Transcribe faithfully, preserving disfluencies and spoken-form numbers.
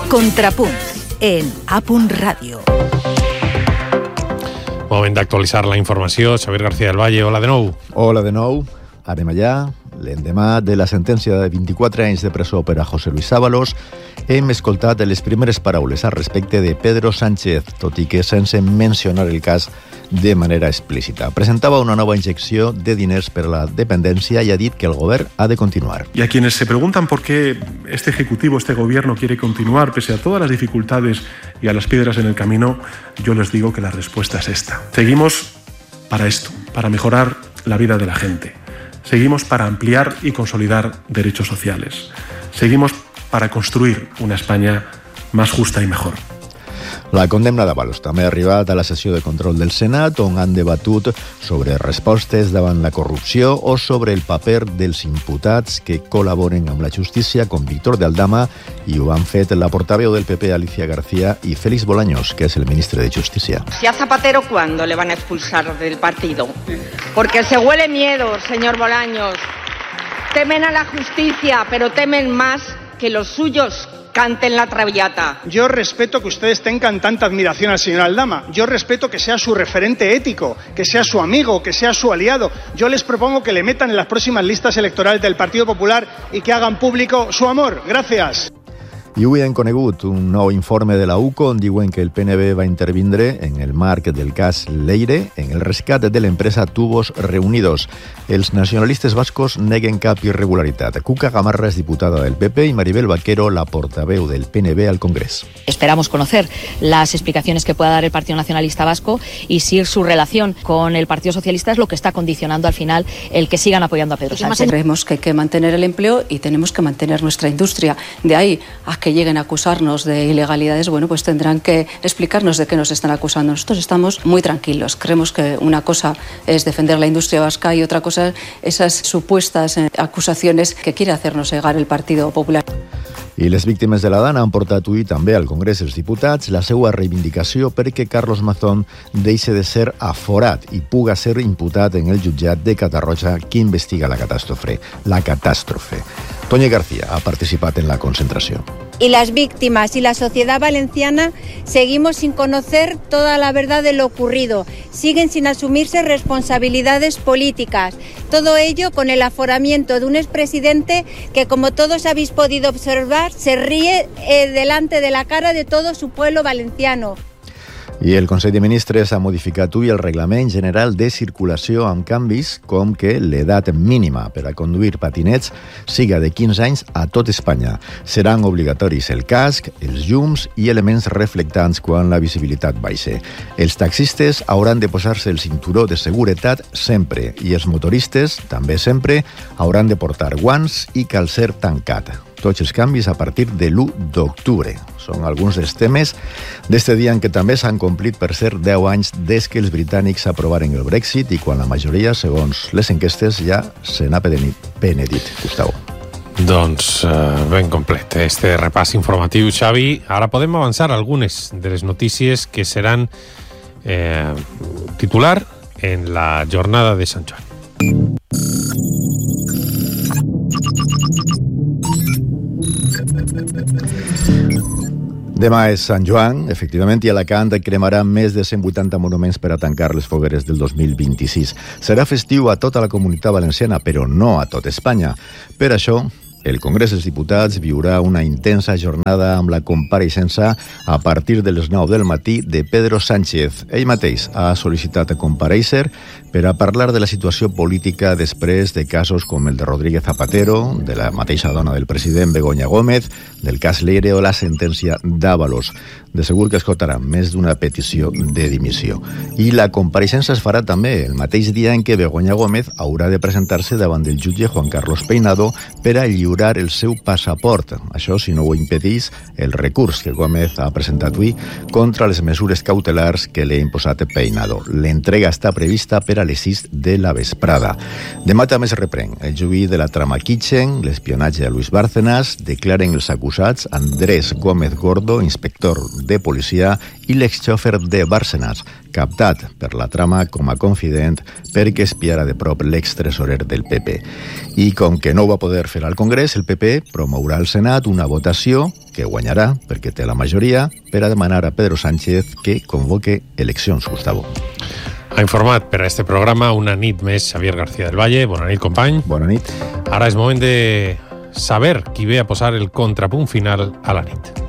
Contrapunt, en A Punt Ràdio. Moment d'actualitzar la informació. Xavier García del Valle, hola de nou. Hola de nou. Anem allà. L'endemà de la sentència de vint-i-quatre anys de presó per a José Luis Ábalos, hem escoltat les primeres paraules al respecte de Pedro Sánchez, tot i que sense mencionar el cas de manera explícita. Presentava una nova inyecció de diners per a la dependència i ha dit que el govern ha de continuar. Y a quienes se preguntan por qué este Ejecutivo, este Gobierno quiere continuar pese a todas las dificultades y a las piedras en el camino, yo les digo que la respuesta es esta. Seguimos para esto, para mejorar la vida de la gente. Seguimos para ampliar y consolidar derechos sociales. Seguimos para construir una España más justa y mejor. La condemna d'Ábalos també ha arribat a la sessió de control del Senat, on han debatut sobre respostes davant la corrupció o sobre el paper dels imputats que col·laboren amb la justícia, com Víctor de Aldama, i ho han fet la portaveu del P P, Alicia García, i Félix Bolaños, que és el ministre de Justícia. ¿Y a Zapatero cuándo le van a expulsar del partido? Porque se huele miedo, señor Bolaños. Temen a la justicia, pero temen más que los suyos canten la traviata. Yo respeto que ustedes tengan tanta admiración al señor Aldama. Yo respeto que sea su referente ético, que sea su amigo, que sea su aliado. Yo les propongo que le metan en las próximas listas electorales del Partido Popular y que hagan público su amor. Gracias. I avui hem conegut un nou informe de la U C O on diuen que el P N B va intervindre en el marc del cas Leire en el rescat de l'empresa Tubos Reunidos. Els nacionalistes bascos neguen cap irregularitat. Cuca Gamarra és diputada del P P y Maribel Vaquero, la portaveu del P N B al Congrés. Esperamos conocer las explicaciones que pueda dar el Partido Nacionalista Vasco y si su relación con el Partido Socialista es lo que está condicionando al final el que sigan apoyando a Pedro Sánchez. Creemos que hay que mantener el empleo y tenemos que mantener nuestra industria. De ahí a que lleguen a acusarnos de ilegalidades, bueno, pues tendrán que explicarnos de qué nos están acusando. Nosotros estamos muy tranquilos. Creemos que una cosa es defender la industria vasca y otra cosa esas supuestas acusaciones que quiere hacernos llegar el Partido Popular. I les víctimes de la Dana han portat avui també al Congrés dels Diputats la seva reivindicació perquè Carlos Mazón deixi de ser aforat i puga ser imputat en el jutjat de Catarroja que investiga la catàstrofe. La catàstrofe. Toñi García ha participat en la concentració. Y las víctimas y la sociedad valenciana seguimos sin conocer toda la verdad de lo ocurrido, siguen sin asumirse responsabilidades políticas. Todo ello con el aforamiento de un expresidente que, como todos habéis podido observar, se ríe eh, delante de la cara de todo su pueblo valenciano. I el Consell de Ministres ha modificat avui el Reglament General de Circulació amb canvis com que l'edat mínima per a conduir patinets siga de quinze anys a tot Espanya. Seran obligatoris el casc, els llums i elements reflectants quan la visibilitat baixa. Els taxistes hauran de posar-se el cinturó de seguretat sempre i els motoristes, també sempre, hauran de portar guants i calcer tancat. Tots els canvis a partir de l'u d'octubre. Són alguns dels temes d'este dia en què també s'han complit per ser deu anys des que els britànics aprovaren el Brexit i quan la majoria, segons les enquestes, ja se n'ha penedit. Gustavo. Doncs eh, ben complet este repàs informatiu, Xavi. Ara podem avançar algunes de les notícies que seran eh, titular en la jornada de Sant Joan. Demà és Sant Joan, efectivament, i Alacant cremarà més de cent vuitanta monuments per a tancar les fogueres del dos mil vint-i-sis. Serà festiu a tota la Comunitat Valenciana, però no a tot Espanya. Per això, el Congrés dels Diputats viurà una intensa jornada amb la compareixença a partir de les nou del matí de Pedro Sánchez. Ell mateix ha sol·licitat a comparèixer per a parlar de la situació política després de casos com el de Rodríguez Zapatero, de la mateixa dona del president Begoña Gómez, del cas Leire o la sentència d'Ábalos. De segur que escoltarà més d'una petició de dimissió. I la compareixença es farà també el mateix dia en què Begoña Gómez haurà de presentar-se davant del jutge Juan Carlos Peinado per a lliurar el seu passaport. Això si no ho impedís el recurs que Gómez ha presentat avui contra les mesures cautelars que li ha imposat Peinado. L'entrega està prevista per a les sis de la vesprada. Demà també es reprèn el judici de la trama Kitchen, l'espionatge a Luis Bárcenas, declaren els acusats Andrés Gómez Gordo, inspector de policia, i l'exxòfer de Bárcenas, captat per la trama com a confident perquè espiara de prop l'extresorer del P P. I com que no ho va poder fer al Congrés, el P P promourà al Senat una votació que guanyarà, perquè té la majoria, per a demanar a Pedro Sánchez que convoque eleccions, Gustavo. Ha informat per a este programa una nit més Xavier García del Valle. Bona nit, company. Bona nit. Ara és moment de saber qui ve a posar el contrapunt final a la nit.